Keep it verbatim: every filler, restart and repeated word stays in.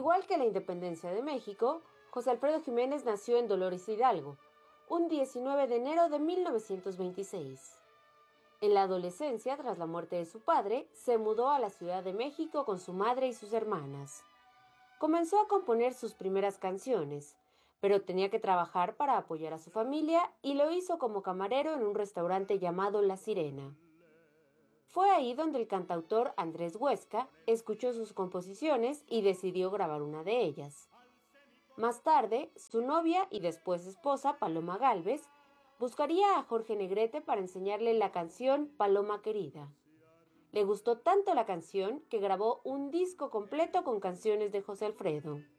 igual que la independencia de México, José Alfredo Jiménez nació en Dolores Hidalgo, un diecinueve de enero de mil novecientos veintiséis. En la adolescencia, tras la muerte de su padre, se mudó a la Ciudad de México con su madre y sus hermanas. Comenzó a componer sus primeras canciones, pero tenía que trabajar para apoyar a su familia y lo hizo como camarero en un restaurante llamado La Sirena. Fue ahí donde el cantautor Andrés Huesca escuchó sus composiciones y decidió grabar una de ellas. Más tarde, su novia y después esposa, Paloma Gálvez, buscaría a Jorge Negrete para enseñarle la canción Paloma Querida. Le gustó tanto la canción que grabó un disco completo con canciones de José Alfredo.